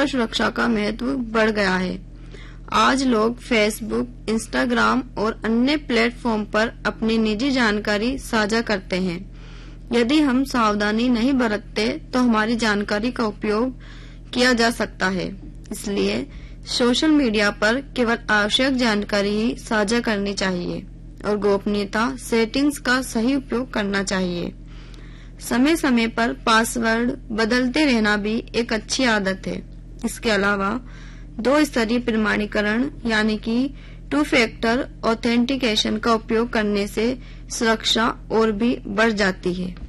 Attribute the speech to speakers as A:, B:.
A: Cyber सुरक्षा का महत्व बढ़ गया है। आज लोग फेसबुक, इंस्टाग्राम और अन्य प्लेटफॉर्म पर अपनी निजी जानकारी साझा करते हैं। यदि हम सावधानी नहीं बरतते तो हमारी जानकारी का उपयोग किया जा सकता है। इसलिए सोशल मीडिया पर केवल आवश्यक जानकारी ही साझा करनी चाहिए और गोपनीयता सेटिंग्स का सही उपयोग करना चाहिए। समय समय पर पासवर्ड बदलते रहना भी एक अच्छी आदत है। इसके अलावा 2 स्तरीय प्रमाणीकरण यानी कि 2 फैक्टर ऑथेंटिकेशन का उपयोग करने से सुरक्षा और भी बढ़ जाती है।